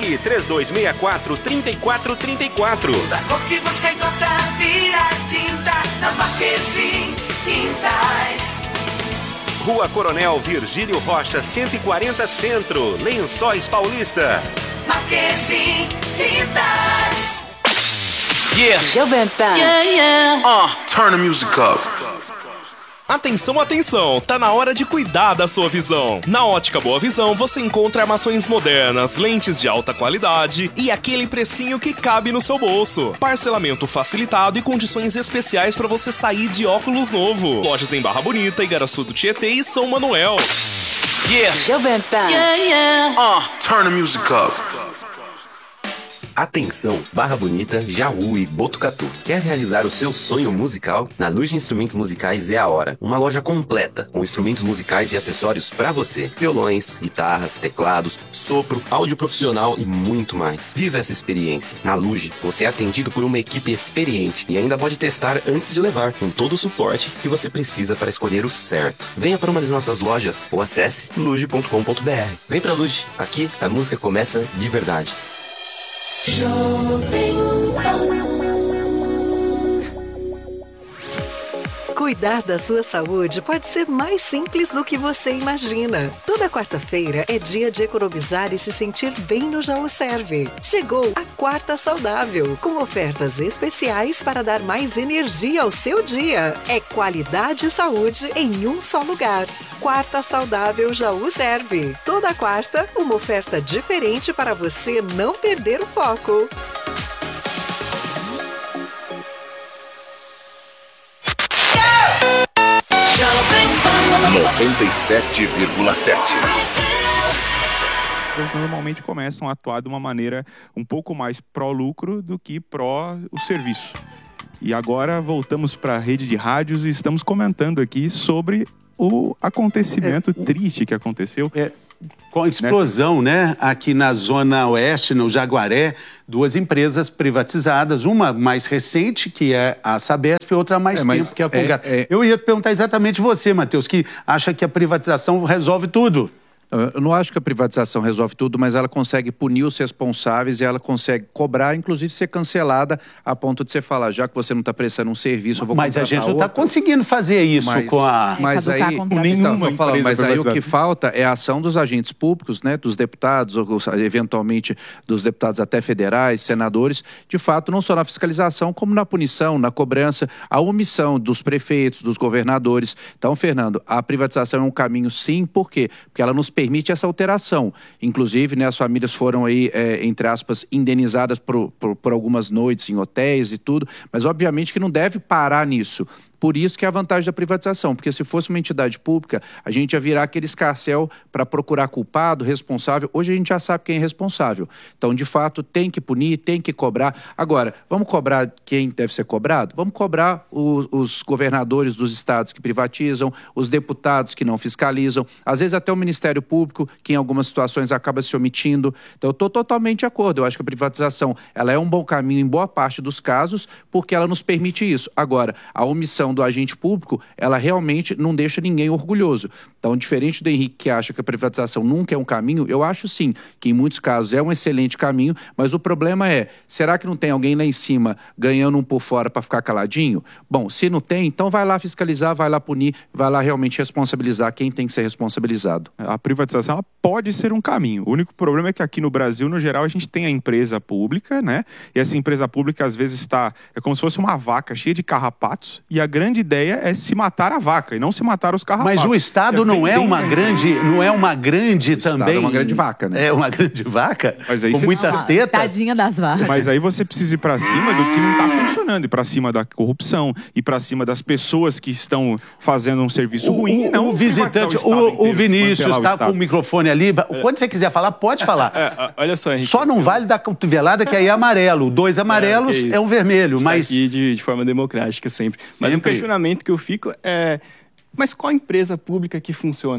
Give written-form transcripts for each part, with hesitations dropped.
Ligue 3264-3434. Da cor que você gosta, vira tinta na Marquezine Tintas. Rua Coronel Virgílio Rocha, 140 Centro, Lençóis Paulista. Marquezine Tintas. Yeah. Jovem Pan. Turn the music up. Atenção, atenção! Tá na hora de cuidar da sua visão. Na Ótica Boa Visão você encontra armações modernas, lentes de alta qualidade e aquele precinho que cabe no seu bolso. Parcelamento facilitado e condições especiais para você sair de óculos novo. Lojas em Barra Bonita, Igaraçu do Tietê e São Manuel. Yeah. Jovem Pan. Turn the music up. Atenção, Barra Bonita, Jaú e Botucatu. Quer realizar o seu sonho musical? Na Luz de Instrumentos Musicais é a hora. Uma loja completa, com instrumentos musicais e acessórios pra você. Violões, guitarras, teclados, sopro, áudio profissional e muito mais. Viva essa experiência. Na Luz, você é atendido por uma equipe experiente e ainda pode testar antes de levar, com todo o suporte que você precisa para escolher o certo. Venha para uma das nossas lojas ou acesse luge.com.br. Vem pra Luz, aqui a música começa de verdade. Cuidar da sua saúde pode ser mais simples do que você imagina. Toda quarta-feira é dia de economizar e se sentir bem no Jaú Serve. Chegou a Quarta Saudável, com ofertas especiais para dar mais energia ao seu dia. É qualidade e saúde em um só lugar. Quarta Saudável Jaú Serve. Toda quarta, uma oferta diferente para você não perder o foco. 97,7. Normalmente começam a atuar de uma maneira um pouco mais pró-lucro do que pró o serviço. E agora voltamos para a rede de rádios e estamos comentando aqui sobre o acontecimento triste que aconteceu. Com a explosão, né? Aqui na Zona Oeste, no Jaguaré, duas empresas privatizadas, uma mais recente, que é a Sabesp, e outra há mais tempo, que é a Colgate. Eu ia perguntar exatamente você, Matheus, que acha que a privatização resolve tudo. Eu não acho que a privatização resolve tudo, mas ela consegue punir os responsáveis e ela consegue cobrar, inclusive ser cancelada a ponto de você falar, já que você não está prestando um serviço, eu vou contratar Mas a gente não está outro. conseguindo fazer isso com a... Mas aí, mas aí o que falta é a ação dos agentes públicos, né, dos deputados, ou eventualmente dos deputados até federais, senadores, de fato, não só na fiscalização, como na punição, na cobrança, a omissão dos prefeitos, dos governadores. Então, Fernando, a privatização é um caminho sim, por quê? Porque ela nos permite essa alteração. Inclusive, né, as famílias foram aí, entre aspas, indenizadas por algumas noites em hotéis e tudo, mas obviamente que não deve parar nisso. Por isso que é a vantagem da privatização, porque se fosse uma entidade pública, a gente ia virar aquele escarcéu para procurar culpado, responsável. Hoje a gente já sabe quem é responsável. Então, de fato, tem que punir, tem que cobrar. Agora, vamos cobrar quem deve ser cobrado? Vamos cobrar os governadores dos estados que privatizam, os deputados que não fiscalizam, às vezes até o Ministério Público, que em algumas situações acaba se omitindo. Então, eu estou totalmente de acordo. Eu acho que a privatização ela é um bom caminho em boa parte dos casos, porque ela nos permite isso. Agora, a omissão do agente público, ela realmente não deixa ninguém orgulhoso. Então, diferente do Henrique que acha que a privatização nunca é um caminho, eu acho sim, que em muitos casos é um excelente caminho, mas o problema é, será que não tem alguém lá em cima ganhando um por fora para ficar caladinho? Bom, se não tem, então vai lá fiscalizar, vai lá punir, vai lá realmente responsabilizar quem tem que ser responsabilizado. A privatização ela pode ser um caminho. O único problema é que aqui no Brasil, no geral, a gente tem a empresa pública, né? E essa empresa pública às vezes é como se fosse uma vaca cheia de carrapatos e a grande ideia é se matar a vaca e não se matar os carrapatos. Mas o Estado não é uma grande também... O Estado é uma grande vaca, né? É uma grande vaca, mas aí com muitas tetas. Tadinha das vacas. Mas aí você precisa ir pra cima do que não tá funcionando, ir pra cima da corrupção, ir pra cima das pessoas que estão fazendo um serviço ruim. Não o visitante, o Vinícius está com o microfone ali. Quando você quiser falar, pode falar. Olha só, Henrique. Só não vale dar cotovelada, que aí é amarelo. 2 amarelos é um vermelho. Mas aqui de forma democrática sempre. Mas um questionamento que eu fico é... Mas qual empresa pública que funciona?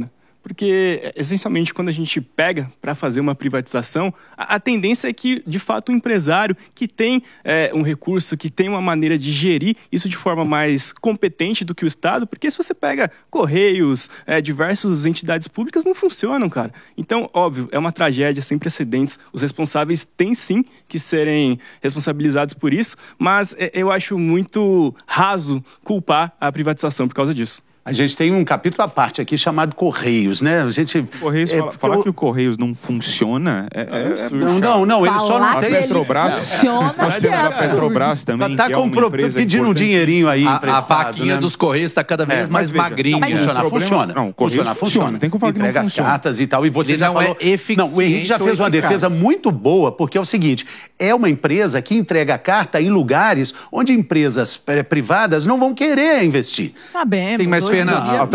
Porque, essencialmente, quando a gente pega para fazer uma privatização, a tendência é que, de fato, o empresário que tem um recurso, que tem uma maneira de gerir isso de forma mais competente do que o Estado, porque se você pega Correios, diversas entidades públicas, não funcionam, cara. Então, óbvio, é uma tragédia sem precedentes. Os responsáveis têm, sim, que serem responsabilizados por isso, mas eu acho muito raso culpar a privatização por causa disso. A gente tem um capítulo à parte aqui chamado Correios, né? A gente Correios falar que o Correios não funciona não, ele só não tem. A Petrobras, a Petrobras também, tá pedindo um dinheirinho aí emprestado. A vaquinha dos Correios está cada vez mais magrinha. Funciona. Não, funciona. Tem como falar que não entrega funciona. As cartas e tal. E você ele já não falou. É eficiente. Não, o Henrique já fez uma defesa muito boa, porque é o seguinte: é uma empresa que entrega a carta em lugares onde empresas privadas não vão querer investir. Sabemos. Sim, mas Fernando,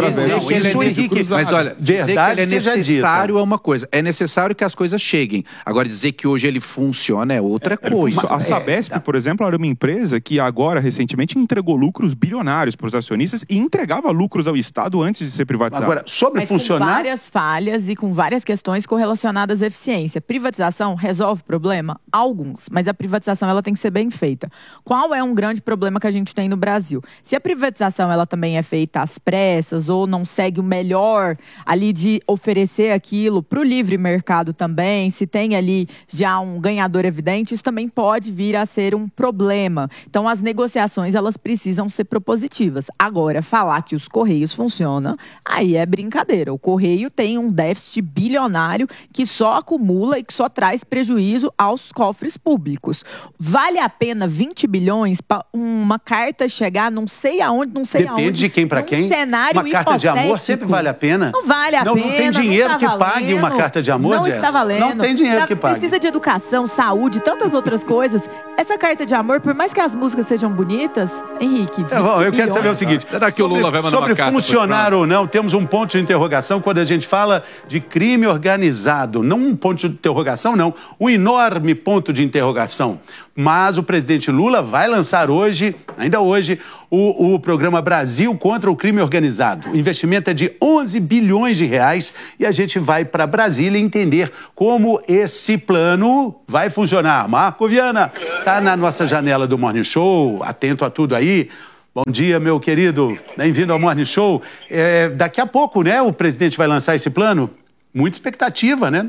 mas olha, dizer que ele é necessário é uma coisa. É necessário que as coisas cheguem. Agora, dizer que hoje ele funciona é outra coisa. A Sabesp, por exemplo, era uma empresa que agora, recentemente, entregou lucros bilionários para os acionistas e entregava lucros ao Estado antes de ser privatizado. Agora, sobre funcionar... com várias falhas e com várias questões correlacionadas à eficiência. Privatização resolve problema? Alguns. Mas a privatização ela tem que ser bem feita. Qual é um grande problema que a gente tem no Brasil? Se a privatização ela também é feita às pressas ou não segue o melhor ali de oferecer aquilo para o livre mercado também, se tem ali já um ganhador evidente, isso também pode vir a ser um problema. Então, as negociações, elas precisam ser propositivas. Agora, falar que os Correios funcionam, aí é brincadeira. O Correio tem um déficit bilionário que só acumula e que só traz prejuízo aos cofres públicos. Vale a pena 20 bilhões para uma carta chegar não sei aonde, não sei aonde. Depende de quem para quem. Cenário uma carta de amor sempre vale a pena. Não vale a pena. Não tem dinheiro que pague uma carta de amor, Não está valendo. Não tem dinheiro que pague. Precisa de educação, saúde, tantas outras coisas. Essa carta de amor, por mais que as músicas sejam bonitas, Henrique, eu quero saber o seguinte. Será que o Lula vai mandar uma carta? Sobre funcionar ou não, temos um ponto de interrogação quando a gente fala de crime organizado. Não um ponto de interrogação, não. Um enorme ponto de interrogação. Mas o presidente Lula vai lançar hoje, ainda hoje, o programa Brasil contra o Crime Organizado. O investimento é de 11 bilhões de reais e a gente vai para Brasília entender como esse plano vai funcionar. Marco Viana está na nossa janela do Morning Show, atento a tudo aí. Bom dia, meu querido. Bem-vindo ao Morning Show. Daqui a pouco, né, o presidente vai lançar esse plano? Muita expectativa, né?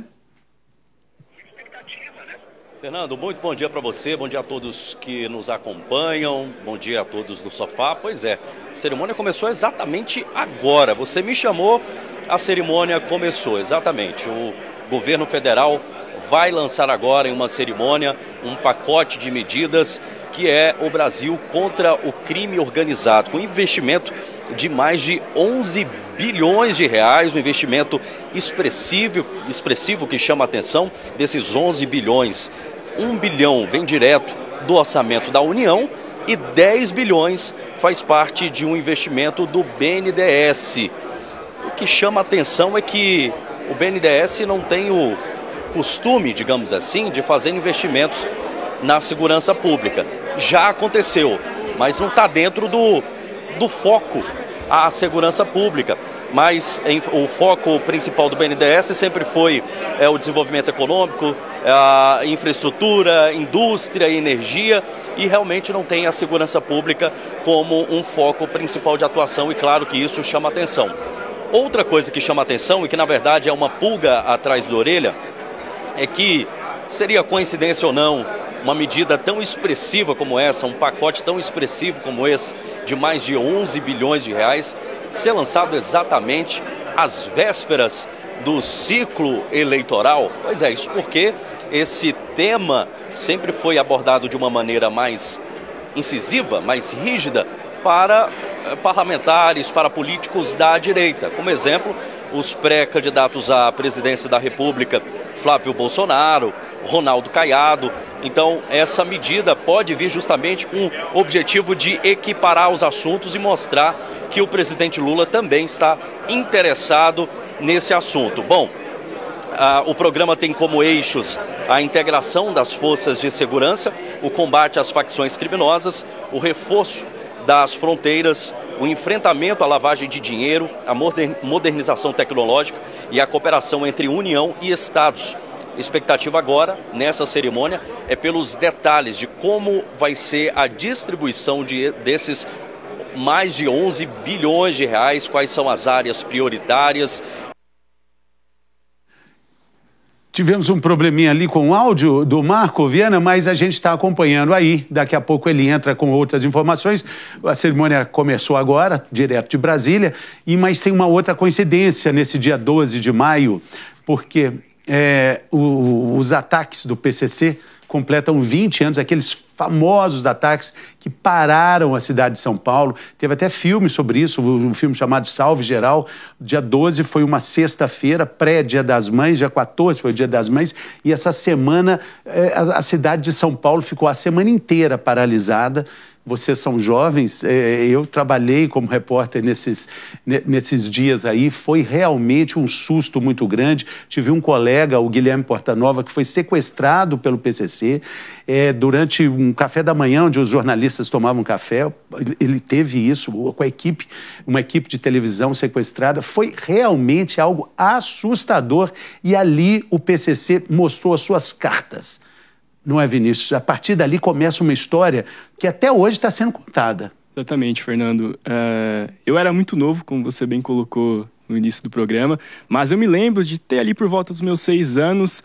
Fernando, muito bom dia para você, bom dia a todos que nos acompanham, bom dia a todos do sofá. Pois é, a cerimônia começou exatamente agora. Você me chamou, a cerimônia começou, exatamente. O governo federal vai lançar agora em uma cerimônia um pacote de medidas que é o Brasil contra o crime organizado, com investimento de mais de 11 bilhões de reais, um investimento expressivo que chama a atenção desses 11 bilhões. 1 bilhão vem direto do orçamento da União e 10 bilhões faz parte de um investimento do BNDES. O que chama a atenção é que o BNDES não tem o costume, digamos assim, de fazer investimentos na segurança pública. Já aconteceu, mas não está dentro do foco a segurança pública. Mas o foco principal do BNDES sempre foi o desenvolvimento econômico, a infraestrutura, indústria e energia, e realmente não tem a segurança pública como um foco principal de atuação, e claro que isso chama atenção. Outra coisa que chama atenção, e que na verdade é uma pulga atrás da orelha, é que seria coincidência ou não, uma medida tão expressiva como essa, um pacote tão expressivo como esse, de mais de 11 bilhões de reais, ser lançado exatamente às vésperas do ciclo eleitoral? Pois é, isso porque esse tema sempre foi abordado de uma maneira mais incisiva, mais rígida para parlamentares, para políticos da direita. Como exemplo, os pré-candidatos à presidência da República, Flávio Bolsonaro, Ronaldo Caiado. Então, essa medida pode vir justamente com o objetivo de equiparar os assuntos e mostrar que o presidente Lula também está interessado nesse assunto. Bom, o programa tem como eixos a integração das forças de segurança, o combate às facções criminosas, o reforço das fronteiras, o enfrentamento à lavagem de dinheiro, a modernização tecnológica e a cooperação entre União e Estados. A expectativa agora, nessa cerimônia, é pelos detalhes de como vai ser a distribuição desses mais de 11 bilhões de reais, quais são as áreas prioritárias. Tivemos um probleminha ali com o áudio do Marco Viana, mas a gente está acompanhando aí. Daqui a pouco ele entra com outras informações. A cerimônia começou agora, direto de Brasília, mas tem uma outra coincidência nesse dia 12 de maio, porque os ataques do PCC completam 20 anos, aqueles famosos ataques que pararam a cidade de São Paulo. Teve até filme sobre isso, um filme chamado Salve Geral. Dia 12 foi uma sexta-feira, pré-Dia das Mães, dia 14 foi o Dia das Mães, e essa semana a cidade de São Paulo ficou a semana inteira paralisada. Vocês são jovens, eu trabalhei como repórter nesses dias aí, foi realmente um susto muito grande. Tive um colega, o Guilherme Portanova, que foi sequestrado pelo PCC durante um café da manhã, onde os jornalistas tomavam café. Ele teve isso com a equipe, uma equipe de televisão sequestrada. Foi realmente algo assustador e ali o PCC mostrou as suas cartas. Não é, Vinícius? A partir dali começa uma história que até hoje está sendo contada. Exatamente, Fernando. Eu era muito novo, como você bem colocou no início do programa, mas eu me lembro de ter ali por volta dos meus 6 anos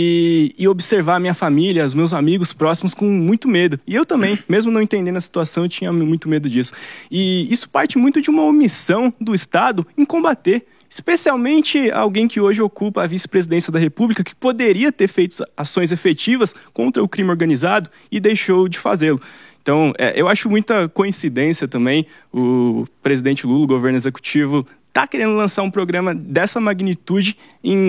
e observar a minha família, os meus amigos próximos com muito medo. E eu também, mesmo não entendendo a situação, eu tinha muito medo disso. E isso parte muito de uma omissão do Estado em combater, especialmente alguém que hoje ocupa a vice-presidência da República, que poderia ter feito ações efetivas contra o crime organizado e deixou de fazê-lo. Então, eu acho muita coincidência também o presidente Lula, o governo executivo, está querendo lançar um programa dessa magnitude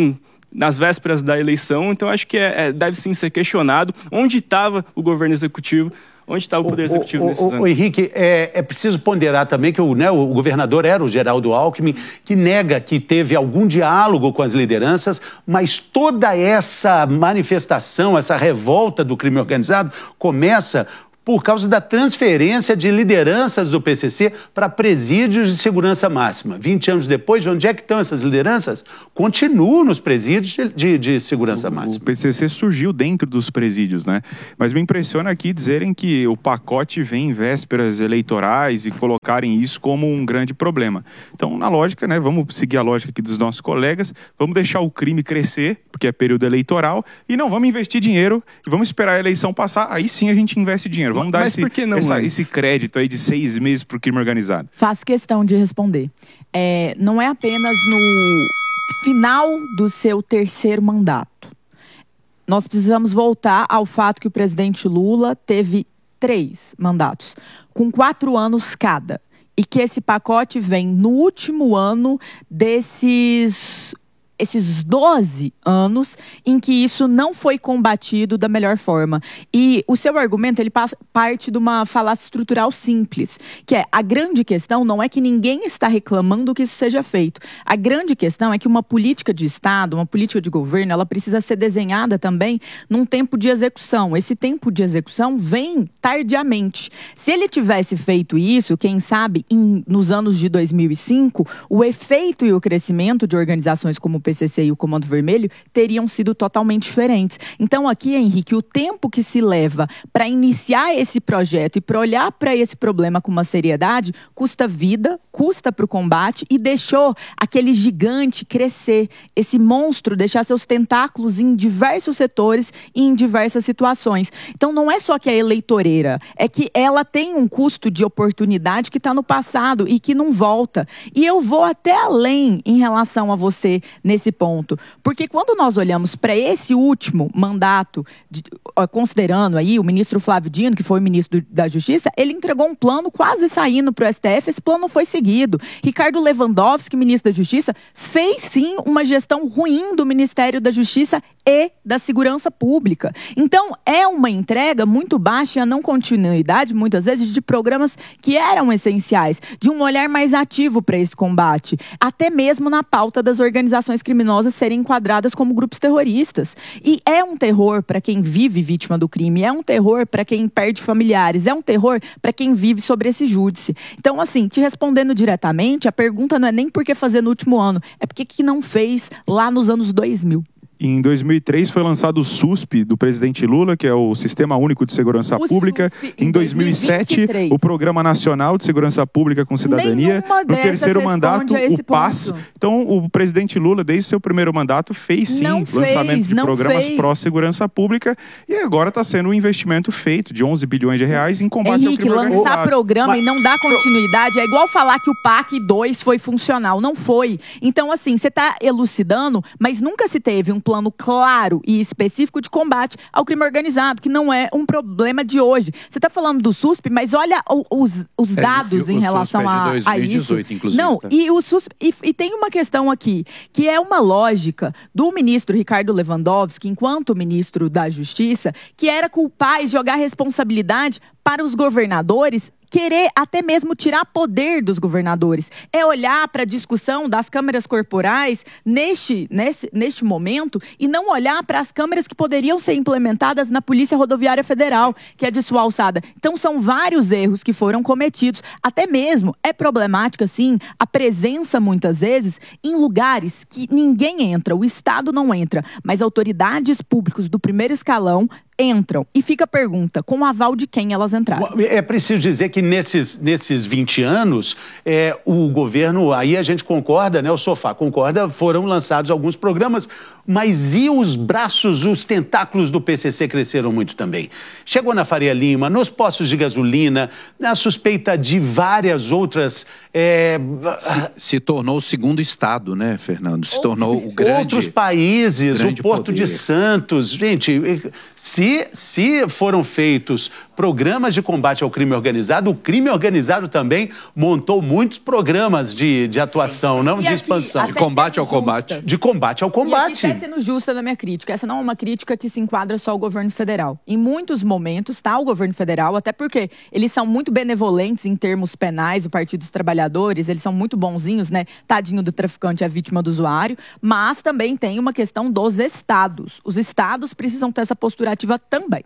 nas vésperas da eleição. Então, acho que deve sim ser questionado onde estava o governo executivo. Onde está o Poder Executivo nesses anos? Henrique, é preciso ponderar também que o governador era o Geraldo Alckmin, que nega que teve algum diálogo com as lideranças, mas toda essa manifestação, essa revolta do crime organizado começa por causa da transferência de lideranças do PCC para presídios de segurança máxima. 20 anos depois, onde é que estão essas lideranças? Continuam nos presídios de segurança máxima. O PCC surgiu dentro dos presídios, né? Mas me impressiona aqui dizerem que o pacote vem em vésperas eleitorais e colocarem isso como um grande problema. Então, na lógica, né? Vamos seguir a lógica aqui dos nossos colegas, vamos deixar o crime crescer, porque é período eleitoral, e não vamos investir dinheiro e vamos esperar a eleição passar, aí sim a gente investe dinheiro. Vamos dar esse crédito aí de 6 meses para o crime organizado. Faço questão de responder. Não é apenas no final do seu 3º mandato. Nós precisamos voltar ao fato que o presidente Lula teve 3 mandatos, com 4 anos cada. E que esse pacote vem no último ano esses 12 anos em que isso não foi combatido da melhor forma. E o seu argumento, ele parte de uma falácia estrutural simples, que a grande questão não é que ninguém está reclamando que isso seja feito. A grande questão é que uma política de Estado, uma política de governo, ela precisa ser desenhada também num tempo de execução. Esse tempo de execução vem tardiamente. Se ele tivesse feito isso, quem sabe, nos anos de 2005, o efeito e o crescimento de organizações como o PCC e o Comando Vermelho teriam sido totalmente diferentes. Então aqui, Henrique, o tempo que se leva para iniciar esse projeto e para olhar para esse problema com uma seriedade, custa vida, custa para o combate e deixou aquele gigante crescer, esse monstro deixar seus tentáculos em diversos setores e em diversas situações. Então não é só que é eleitoreira, é que ela tem um custo de oportunidade que está no passado e que não volta. E eu vou até além em relação a você nesse ponto, porque quando nós olhamos para esse último mandato, considerando aí o ministro Flávio Dino, que foi o ministro da Justiça, ele entregou um plano quase saindo para o STF, esse plano não foi seguido. Ricardo Lewandowski, ministro da Justiça, fez sim uma gestão ruim do Ministério da Justiça e da Segurança Pública. Então, é uma entrega muito baixa e a não continuidade, muitas vezes, de programas que eram essenciais, de um olhar mais ativo para esse combate, até mesmo na pauta das organizações criminosas serem enquadradas como grupos terroristas. E é um terror para quem vive vítima do crime, é um terror para quem perde familiares, é um terror para quem vive sobre esse júdice. Então, assim, te respondendo diretamente, a pergunta não é nem por que fazer no último ano, é por que não fez lá nos anos 2000. Em 2003 foi lançado o SUSP do presidente Lula, que é o Sistema Único de Segurança Pública. Em 2007, o Programa Nacional de Segurança Pública com Cidadania. No terceiro mandato, o PAS. Então, o presidente Lula, desde seu primeiro mandato, fez sim lançamento de programas pró-segurança pública. E agora está sendo um investimento feito de 11 bilhões de reais em combate ao crime organizado. Lançar programa e não dar continuidade é igual falar que o PAC 2 foi funcional. Não foi. Então, assim, você está elucidando, mas nunca se teve um plano claro e específico de combate ao crime organizado, que não é um problema de hoje. Você está falando do SUSP, mas olha os dados em relação a isso. 2018, inclusive. Não, e o SUSP, e tem uma questão aqui, que é uma lógica do ministro Ricardo Lewandowski, enquanto ministro da Justiça, que era culpar e jogar responsabilidade para os governadores, querer até mesmo tirar poder dos governadores. É olhar para a discussão das câmeras corporais neste momento e não olhar para as câmeras que poderiam ser implementadas na Polícia Rodoviária Federal, que é de sua alçada. Então, são vários erros que foram cometidos. Até mesmo é problemática, sim, a presença, muitas vezes, em lugares que ninguém entra, o Estado não entra, mas autoridades públicas do primeiro escalão entram. E fica a pergunta, com o aval de quem elas entraram? É preciso dizer que nesses 20 anos, o governo, aí a gente concorda, né? O Sofá concorda, foram lançados alguns programas, mas e os braços, os tentáculos do PCC cresceram muito também. Chegou na Faria Lima, nos postos de gasolina, na suspeita de várias outras... Se tornou o segundo estado, né, Fernando? Se tornou o grande... Outros países, o Porto poder. de Santos. Gente, se foram feitos programas de combate ao crime organizado, o crime organizado também montou muitos programas de atuação, não de expansão. De combate ao combate. De combate ao combate. E aqui sendo justa na minha crítica, essa não é uma crítica que se enquadra só ao governo federal. Em muitos momentos está o governo federal, até porque eles são muito benevolentes em termos penais, o Partido dos Trabalhadores, eles são muito bonzinhos, né? Tadinho do traficante, é vítima do usuário, mas também tem uma questão dos estados. Os estados precisam ter essa postura ativa também.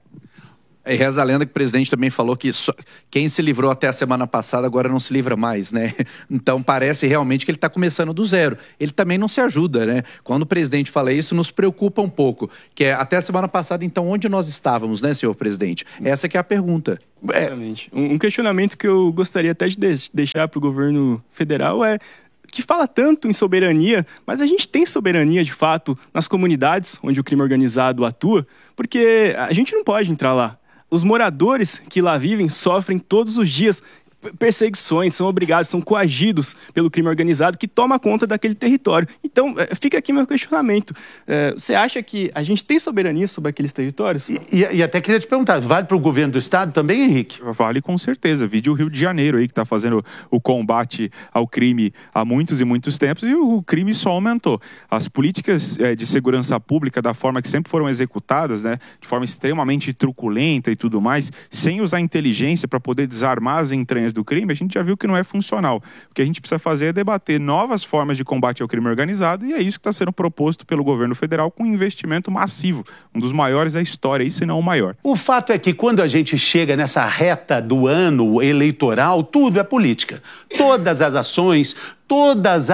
E reza a lenda que o presidente também falou que quem se livrou até a semana passada agora não se livra mais, né? Então parece realmente que ele está começando do zero. Ele também não se ajuda, né? Quando o presidente fala isso, nos preocupa um pouco. Que é até a semana passada, então, onde nós estávamos, né, senhor presidente? Essa que é a pergunta. Exatamente. Um questionamento que eu gostaria até de deixar para o governo federal é que fala tanto em soberania, mas a gente tem soberania, de fato, nas comunidades onde o crime organizado atua, porque a gente não pode entrar lá. Os moradores que lá vivem sofrem todos os dias perseguições, são obrigados, são coagidos pelo crime organizado que toma conta daquele território. Então, fica aqui meu questionamento. Você acha que a gente tem soberania sobre aqueles territórios? E até queria te perguntar, vale para o governo do estado também, Henrique? Vale com certeza. Vide o Rio de Janeiro aí, que está fazendo o combate ao crime há muitos e muitos tempos, e o crime só aumentou. As políticas de segurança pública, da forma que sempre foram executadas, né, de forma extremamente truculenta e tudo mais, sem usar inteligência para poder desarmar as entranhas do crime, a gente já viu que não é funcional. O que a gente precisa fazer é debater novas formas de combate ao crime organizado, e é isso que está sendo proposto pelo governo federal com um investimento massivo, um dos maiores da história, e se não o maior. O fato é que quando a gente chega nessa reta do ano eleitoral, tudo é política. Todas as ações, todas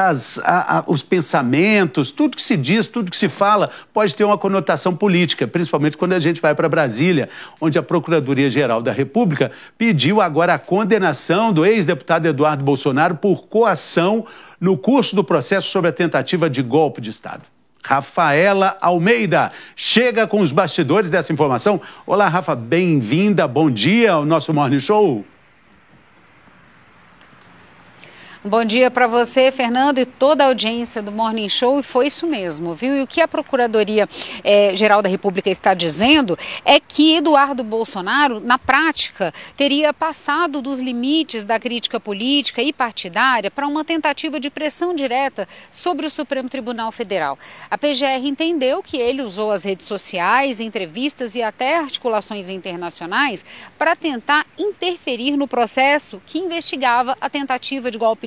os pensamentos, tudo que se diz, tudo que se fala, pode ter uma conotação política, principalmente quando a gente vai para Brasília, onde a Procuradoria-Geral da República pediu agora a condenação do ex-deputado Eduardo Bolsonaro por coação no curso do processo sobre a tentativa de golpe de Estado. Rafaela Almeida chega com os bastidores dessa informação. Olá, Rafa, bem-vinda, bom dia ao nosso Morning Show. Bom dia para você, Fernando, e toda a audiência do Morning Show, e foi isso mesmo, viu? E o que a Procuradoria-Geral da República está dizendo é que Eduardo Bolsonaro, na prática, teria passado dos limites da crítica política e partidária para uma tentativa de pressão direta sobre o Supremo Tribunal Federal. A PGR entendeu que ele usou as redes sociais, entrevistas e até articulações internacionais para tentar interferir no processo que investigava a tentativa de golpe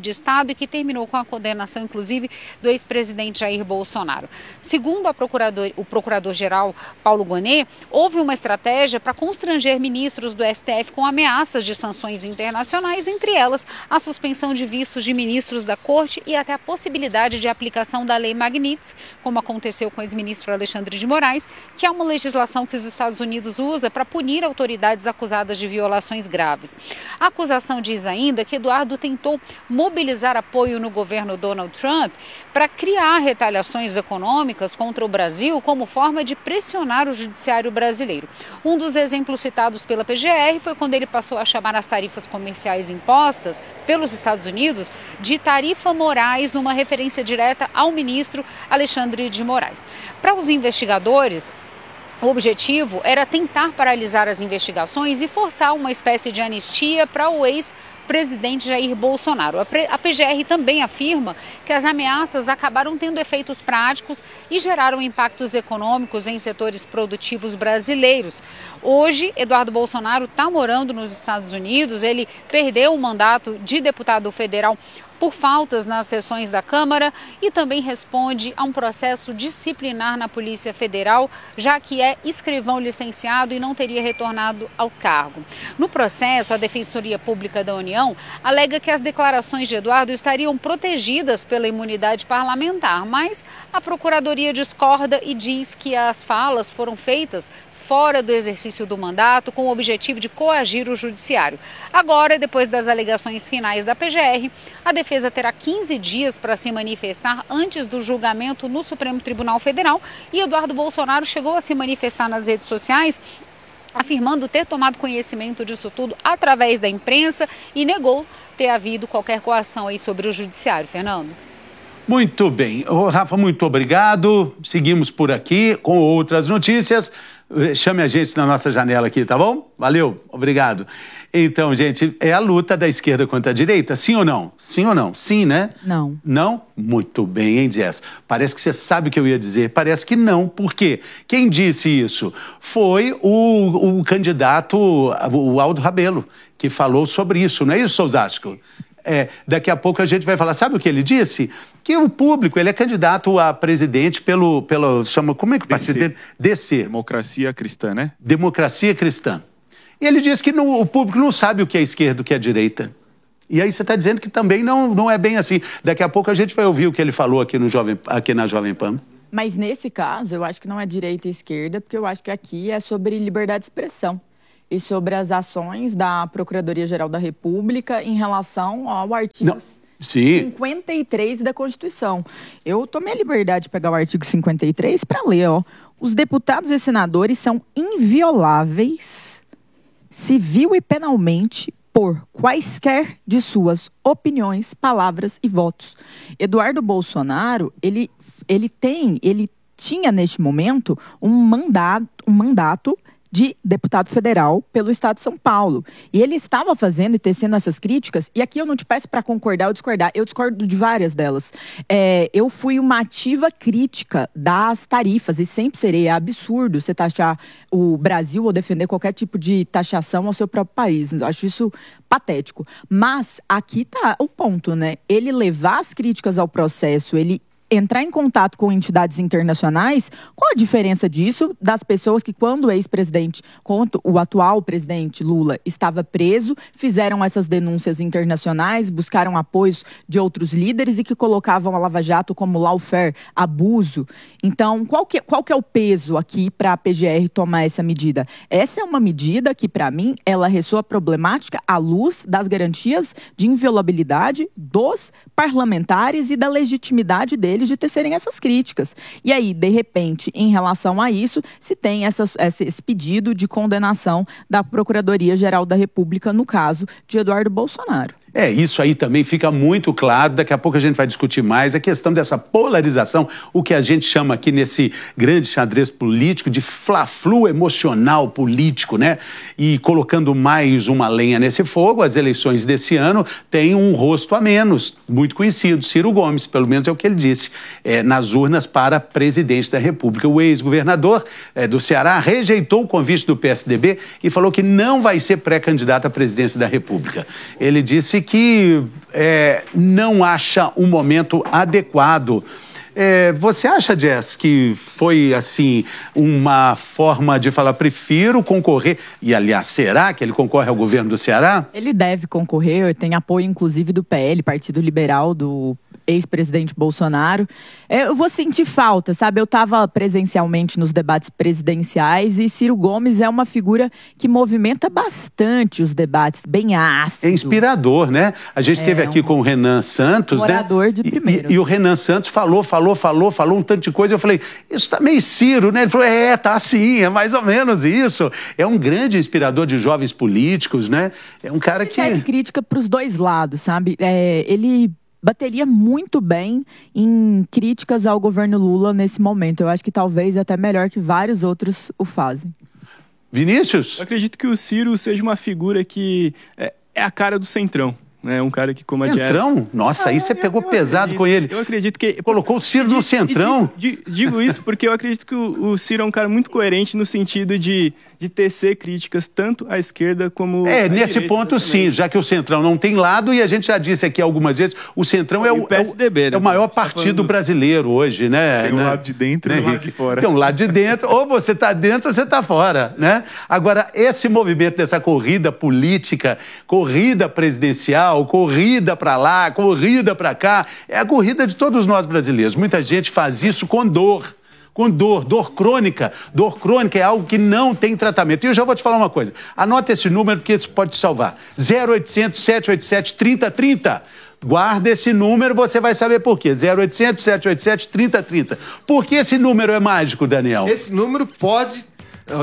de Estado e que terminou com a condenação, inclusive, do ex-presidente Jair Bolsonaro. Segundo o procurador-geral Paulo Gonet, houve uma estratégia para constranger ministros do STF com ameaças de sanções internacionais, entre elas a suspensão de vistos de ministros da Corte e até a possibilidade de aplicação da Lei Magnitsky, como aconteceu com o ex-ministro Alexandre de Moraes, que é uma legislação que os Estados Unidos usa para punir autoridades acusadas de violações graves. A acusação diz ainda que Eduardo tentou mobilizar apoio no governo Donald Trump para criar retaliações econômicas contra o Brasil como forma de pressionar o judiciário brasileiro. Um dos exemplos citados pela PGR foi quando ele passou a chamar as tarifas comerciais impostas pelos Estados Unidos de tarifa morais, numa referência direta ao ministro Alexandre de Moraes. Para os investigadores, o objetivo era tentar paralisar as investigações e forçar uma espécie de anistia para o ex-presidente Jair Bolsonaro. A PGR também afirma que as ameaças acabaram tendo efeitos práticos e geraram impactos econômicos em setores produtivos brasileiros. Hoje, Eduardo Bolsonaro está morando nos Estados Unidos, ele perdeu o mandato de deputado federal por faltas nas sessões da Câmara e também responde a um processo disciplinar na Polícia Federal, já que é escrivão licenciado e não teria retornado ao cargo. No processo, a Defensoria Pública da União alega que as declarações de Eduardo estariam protegidas pela imunidade parlamentar, mas a Procuradoria discorda e diz que as falas foram feitas fora do exercício do mandato, com o objetivo de coagir o judiciário. Agora, depois das alegações finais da PGR, a defesa terá 15 dias para se manifestar antes do julgamento no Supremo Tribunal Federal e Eduardo Bolsonaro chegou a se manifestar nas redes sociais, afirmando ter tomado conhecimento disso tudo através da imprensa e negou ter havido qualquer coação aí sobre o judiciário. Fernando. Muito bem. Rafa, muito obrigado. Seguimos por aqui com outras notícias. Chame a gente na nossa janela aqui, tá bom? Valeu, obrigado. Então, gente, é a luta da esquerda contra a direita, sim ou não? Sim ou não? Sim, né? Não. Não? Muito bem, hein, Jess? Parece que você sabe o que eu ia dizer. Parece que não. Por quê? Quem disse isso? Foi o candidato, o Aldo Rabelo, que falou sobre isso. Não é isso, Sousasco? Daqui a pouco a gente vai falar, sabe o que ele disse? Que o público, ele é candidato a presidente pelo chama, como é que o partido dele? DC. Democracia Cristã, né? Democracia Cristã. E ele disse que o público não sabe o que é esquerda, o que é direita. E aí você está dizendo que também não é bem assim. Daqui a pouco a gente vai ouvir o que ele falou aqui na Jovem Pan. Mas nesse caso, eu acho que não é direita e esquerda, porque eu acho que aqui é sobre liberdade de expressão e sobre as ações da Procuradoria-Geral da República em relação ao artigo 53 da Constituição. Eu tomei a liberdade de pegar o artigo 53 para ler, ó. Os deputados e senadores são invioláveis, civil e penalmente, por quaisquer de suas opiniões, palavras e votos. Eduardo Bolsonaro, ele tinha neste momento um mandato de deputado federal pelo Estado de São Paulo. E ele estava fazendo e tecendo essas críticas, e aqui eu não te peço para concordar ou discordar, eu discordo de várias delas. Eu fui uma ativa crítica das tarifas, e sempre serei. É absurdo você taxar o Brasil ou defender qualquer tipo de taxação ao seu próprio país. Eu acho isso patético. Mas aqui está o ponto, né? Ele levar as críticas ao processo, ele entrar em contato com entidades internacionais. Qual a diferença disso das pessoas que, quando o ex-presidente, quando o atual presidente Lula estava preso, fizeram essas denúncias internacionais, buscaram apoios de outros líderes e que colocavam a Lava Jato como lawfare, abuso? Então, qual que é o peso aqui para a PGR tomar essa medida? Essa é uma medida que, para mim, ela ressoa problemática à luz das garantias de inviolabilidade dos parlamentares e da legitimidade deles de tecerem essas críticas. E aí, de repente, em relação a isso, se tem esse pedido de condenação da Procuradoria-Geral da República no caso de Eduardo Bolsonaro. Isso aí também fica muito claro, daqui a pouco a gente vai discutir mais a questão dessa polarização, o que a gente chama aqui nesse grande xadrez político de fla-flu emocional político, né? E colocando mais uma lenha nesse fogo, as eleições desse ano têm um rosto a menos, muito conhecido, Ciro Gomes, pelo menos é o que ele disse, nas urnas para presidente da República. O ex-governador do Ceará rejeitou o convite do PSDB e falou que não vai ser pré-candidato à presidência da República. Ele disse disse que não acha um momento adequado. Você acha, Jess, que foi, assim, uma forma de falar, prefiro concorrer? E, aliás, será que ele concorre ao governo do Ceará? Ele deve concorrer, tem apoio, inclusive, do PL, Partido Liberal, do ex-presidente Bolsonaro. Eu vou sentir falta, sabe? Eu estava presencialmente nos debates presidenciais e Ciro Gomes é uma figura que movimenta bastante os debates, bem ácido. É inspirador, né? A gente esteve aqui com o Renan Santos, morador de primeiro. E o Renan Santos falou um tanto de coisa. Eu falei, isso tá meio Ciro, né? Ele falou, tá assim, é mais ou menos isso. É um grande inspirador de jovens políticos, né? É um cara que... Ele faz crítica para os dois lados, sabe? Ele bateria muito bem em críticas ao governo Lula nesse momento. Eu acho que talvez até melhor que vários outros o fazem. Vinícius? Eu acredito que o Ciro seja uma figura que é a cara do Centrão. Um cara que, como a Jess... Centrão? Nossa, aí você pegou pesado com ele. Eu acredito que... Colocou o Ciro no Centrão? Digo isso porque eu acredito que o Ciro é um cara muito coerente no sentido de tecer críticas tanto à esquerda como à nesse direita ponto também. Sim, já que o Centrão não tem lado, e a gente já disse aqui algumas vezes, o Centrão é o PSDB, é o maior partido brasileiro hoje, né? Tem um lado de dentro e um lado de fora. Tem um lado de dentro, ou você está dentro ou você está fora, né? Agora, esse movimento dessa corrida política, corrida presidencial, corrida para lá, corrida para cá, é a corrida de todos nós brasileiros. Muita gente faz isso com dor. Dor crônica. Dor crônica é algo que não tem tratamento. E eu já vou te falar uma coisa. Anota esse número porque isso pode te salvar. 0800 787 3030. Guarda esse número, você vai saber por quê. 0800 787 3030. Por que esse número é mágico, Daniel? Esse número pode...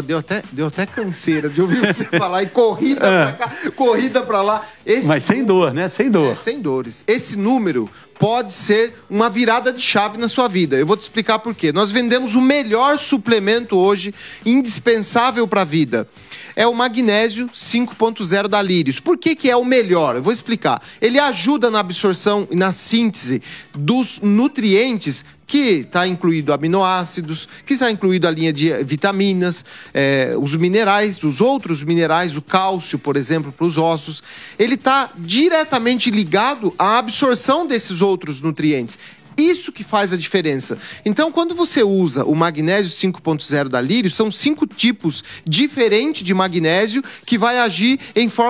Deu até canseira de ouvir você falar em corrida pra cá, corrida pra lá. Mas sem dor, né? Sem dor. Sem dores. Esse número pode ser uma virada de chave na sua vida. Eu vou te explicar por quê. Nós vendemos o melhor suplemento hoje, indispensável para a vida. É o magnésio 5.0 da Lírios. Por que é o melhor? Eu vou explicar. Ele ajuda na absorção e na síntese dos nutrientes que está incluído aminoácidos, que está incluído a linha de vitaminas, os minerais, os outros minerais, o cálcio, por exemplo, para os ossos. Ele está diretamente ligado à absorção desses outros nutrientes. Isso que faz a diferença. Então, quando você usa o magnésio 5.0 da Lírios, são 5 tipos diferentes de magnésio que vai agir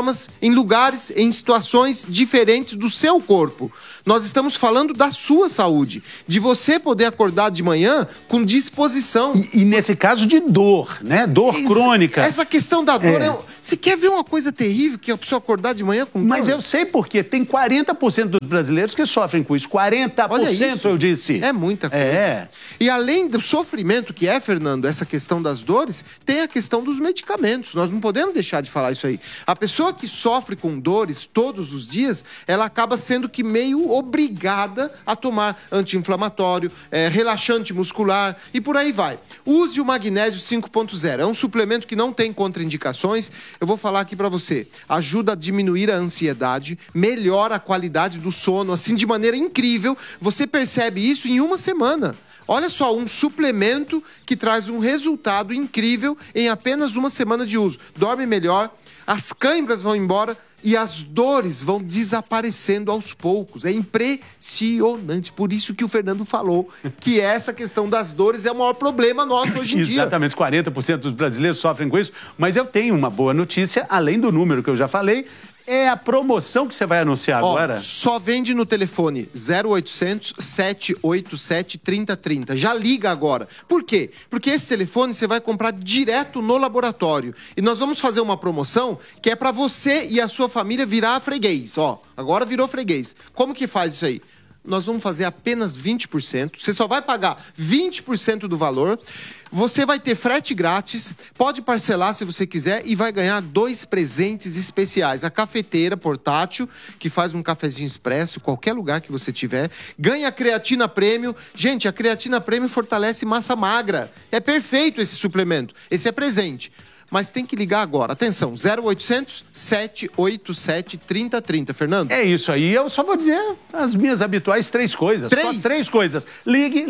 em lugares, em situações diferentes do seu corpo. Nós estamos falando da sua saúde, de você poder acordar de manhã com disposição. E nesse caso de dor, né? Dor crônica. Essa questão da dor, você quer ver uma coisa terrível, que a pessoa acordar de manhã com dor? Mas eu sei porque tem 40% dos brasileiros que sofrem com isso. 40%. Olha isso. Eu disse. É muita coisa. E além do sofrimento que é, Fernando, essa questão das dores, tem a questão dos medicamentos. Nós não podemos deixar de falar isso aí. A pessoa que sofre com dores todos os dias, ela acaba sendo que meio obrigada a tomar anti-inflamatório, relaxante muscular e por aí vai. Use o magnésio 5.0. É um suplemento que não tem contraindicações. Eu vou falar aqui pra você. Ajuda a diminuir a ansiedade, melhora a qualidade do sono, assim, de maneira incrível. Você percebe isso em uma semana. Olha só, um suplemento que traz um resultado incrível em apenas uma semana de uso. Dorme melhor, as câimbras vão embora e as dores vão desaparecendo aos poucos. É impressionante. Por isso que o Fernando falou que essa questão das dores é o maior problema nosso hoje em dia. Exatamente, 40% dos brasileiros sofrem com isso. Mas eu tenho uma boa notícia, além do número que eu já falei. É a promoção que você vai anunciar agora? Só vende no telefone 0800 787 3030. Já liga agora. Por quê? Porque esse telefone você vai comprar direto no laboratório. E nós vamos fazer uma promoção que é para você e a sua família virar freguês. Agora virou freguês. Como que faz isso aí? Nós vamos fazer apenas 20%. Você só vai pagar 20% do valor. Você vai ter frete grátis, pode parcelar se você quiser e vai ganhar 2 presentes especiais. A cafeteira portátil, que faz um cafezinho expresso, qualquer lugar que você tiver. Ganha a creatina prêmio. Gente, a creatina prêmio fortalece massa magra. É perfeito esse suplemento. Esse é presente. mas tem que ligar agora. Atenção, 0800 787 3030. Fernando? É isso aí. Eu só vou dizer as minhas habituais 3 coisas. Só 3 coisas. Ligue.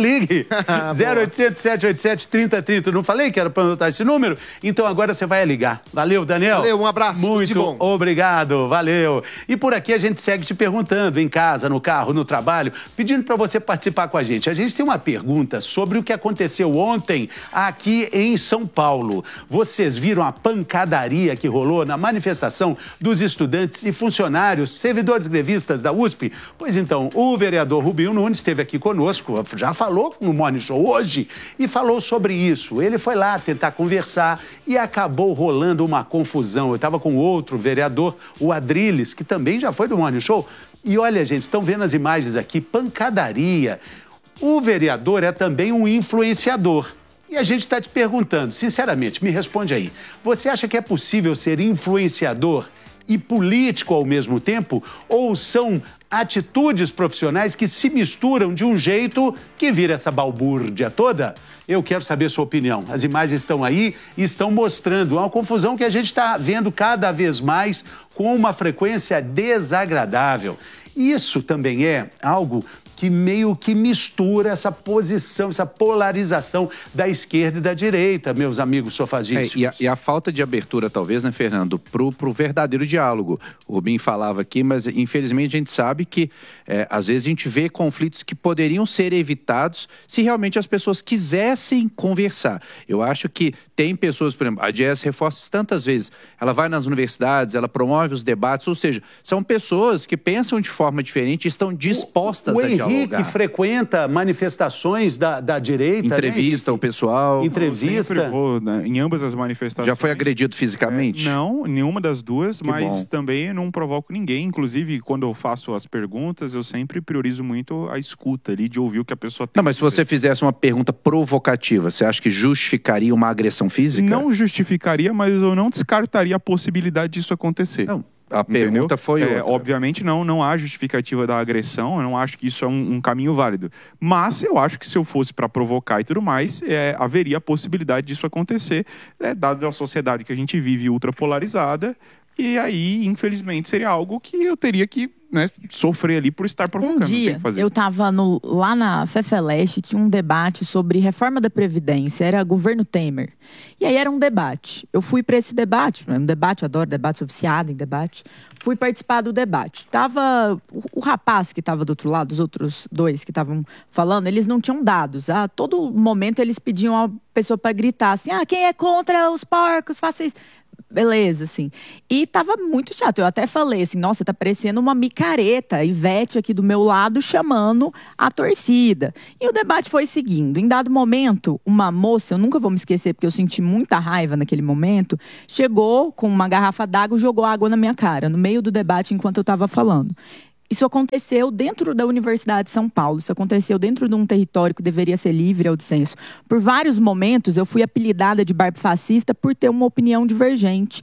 0800 787 3030. Não falei que era para anotar esse número? Então agora você vai ligar. Valeu, Daniel. Valeu, um abraço. Muito bom. Obrigado, valeu. E por aqui a gente segue te perguntando, em casa, no carro, no trabalho, pedindo para você participar com a gente. A gente tem uma pergunta sobre o que aconteceu ontem aqui em São Paulo. Vocês viram a pancadaria que rolou na manifestação dos estudantes e funcionários, servidores grevistas da USP? Pois então, o vereador Rubinho Nunes esteve aqui conosco, já falou no Morning Show hoje e falou sobre isso. Ele foi lá tentar conversar e acabou rolando uma confusão. Eu estava com outro vereador, o Adriles, que também já foi do Morning Show. E olha, gente, estão vendo as imagens aqui, pancadaria. O vereador é também um influenciador. E a gente está te perguntando, sinceramente, me responde aí. Você acha que é possível ser influenciador e político ao mesmo tempo? Ou são atitudes profissionais que se misturam de um jeito que vira essa balbúrdia toda? Eu quero saber sua opinião. As imagens estão aí e estão mostrando uma confusão que a gente está vendo cada vez mais com uma frequência desagradável. Isso também é algo que meio que mistura essa posição, essa polarização da esquerda e da direita, meus amigos sofagísticos. E a falta de abertura, talvez, né, Fernando, pro verdadeiro diálogo. O Rubinho falava aqui, mas infelizmente a gente sabe que às vezes a gente vê conflitos que poderiam ser evitados se realmente as pessoas quisessem conversar. Eu acho que tem pessoas, por exemplo, a Jess reforça isso tantas vezes, ela vai nas universidades, ela promove os debates, ou seja, são pessoas que pensam de forma diferente e estão dispostas a dialogar. Que frequenta manifestações da direita. Entrevista, né? o pessoal. Entrevista. Eu sempre vou, né, em ambas as manifestações. Já foi agredido fisicamente? Não, nenhuma das duas, Que mas bom. também não provoco ninguém. Inclusive, quando eu faço as perguntas, eu sempre priorizo muito a escuta ali, de ouvir o que a pessoa tem. Não, mas se você fizesse uma pergunta provocativa, você acha que justificaria uma agressão física? Não justificaria, mas eu não descartaria a possibilidade disso acontecer. Não. A pergunta foi outra. Obviamente não há justificativa da agressão, eu não acho que isso é um caminho válido. Mas eu acho que se eu fosse para provocar e tudo mais, haveria a possibilidade disso acontecer, dado a sociedade que a gente vive ultrapolarizada, e aí, infelizmente, seria algo que eu teria que sofrer ali por estar provocando. Um dia, eu estava lá na FEFELESTE, tinha um debate sobre reforma da Previdência, era governo Temer. E aí era um debate. Eu fui para esse debate, um debate, adoro debate, oficiado em debate. Fui participar do debate. Tava o rapaz que estava do outro lado, os outros dois que estavam falando, eles não tinham dados. A todo momento eles pediam a pessoa para gritar assim, quem é contra os porcos, faça isso. Beleza, assim. E tava muito chato. Eu até falei assim, nossa, tá parecendo uma micareta. A Ivete aqui do meu lado chamando a torcida. E o debate foi seguindo. Em dado momento, uma moça, eu nunca vou me esquecer, porque eu senti muita raiva naquele momento, chegou com uma garrafa d'água e jogou água na minha cara, no meio do debate, enquanto eu tava falando. Isso aconteceu dentro da Universidade de São Paulo, isso aconteceu dentro de um território que deveria ser livre ao dissenso. Por vários momentos, eu fui apelidada de barbafascista por ter uma opinião divergente.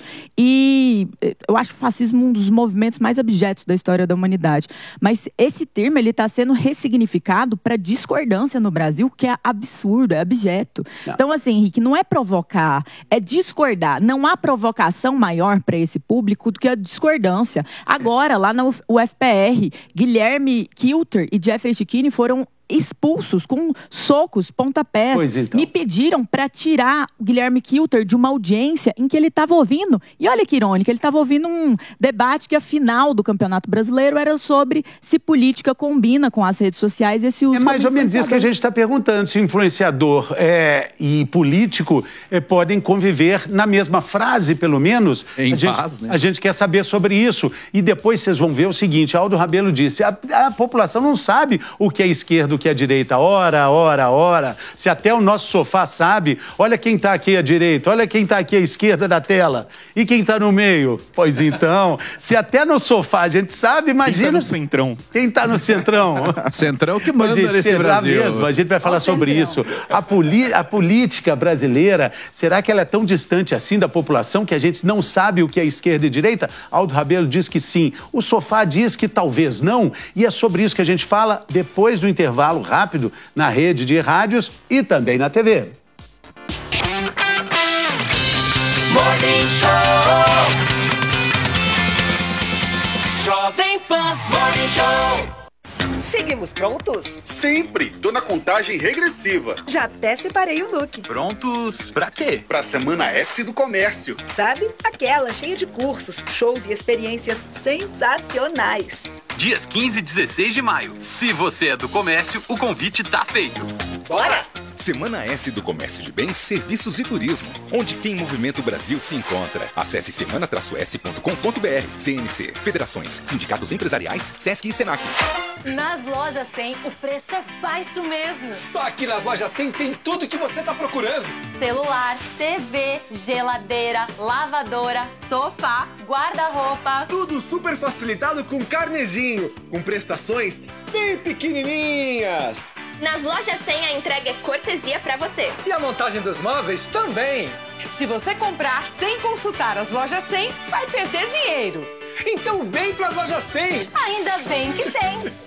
E eu acho o fascismo um dos movimentos mais abjetos da história da humanidade. Mas esse termo está sendo ressignificado para discordância no Brasil, que é absurdo, é abjeto. Não. Então, assim, Henrique, não é provocar, é discordar. Não há provocação maior para esse público do que a discordância. Agora, lá na UFPR, Guilherme Kilter e Jeffrey Tichini foram expulsos com socos, pontapés. Pois então. Me pediram para tirar o Guilherme Kilter de uma audiência em que ele estava ouvindo. E olha que irônico, ele estava ouvindo um debate que a final do Campeonato Brasileiro era sobre se política combina com as redes sociais e esse uso. É mais ou menos isso que a gente está perguntando, se influenciador e político podem conviver na mesma frase, pelo menos. Em paz, né? A gente quer saber sobre isso. E depois vocês vão ver o seguinte, Aldo Rabelo disse, a população não sabe o que é esquerda, o que é direita. Ora. Se até o nosso sofá sabe, olha quem está aqui à direita, olha quem está aqui à esquerda da tela. E quem está no meio? Pois então, se até no sofá a gente sabe, imagina... Quem está no centrão? Quem está no centrão? Centrão que manda nesse Brasil. Mesmo, a gente vai falar sobre isso. A política brasileira, será que ela é tão distante assim da população que a gente não sabe o que é esquerda e direita? Aldo Rabelo diz que sim. O sofá diz que talvez não. E é sobre isso que a gente fala depois do intervalo rápido na rede de rádios e também na TV. Morning Show. Jovem Pan Morning Show. Seguimos prontos? Sempre! Tô na contagem regressiva. Já até separei o look. Prontos pra quê? Pra Semana S do Comércio. Sabe? Aquela cheia de cursos, shows e experiências sensacionais. Dias 15 e 16 de maio. Se você é do comércio, o convite tá feito. Bora! Semana S do Comércio de Bens, Serviços e Turismo, onde quem movimenta o Brasil se encontra. Acesse semana-s.com.br. CNC, Federações, Sindicatos Empresariais, Sesc e Senac. Nas lojas 100, o preço é baixo mesmo. Só aqui nas lojas 100 tem tudo que você tá procurando. Celular, TV, geladeira, lavadora, sofá, guarda-roupa. Tudo super facilitado com carnezinho, com prestações bem pequenininhas. Nas lojas 100 a entrega é cortesia pra você. E a montagem dos móveis também. Se você comprar sem consultar as lojas 100, vai perder dinheiro. Então vem pras lojas 100. Ainda bem que tem.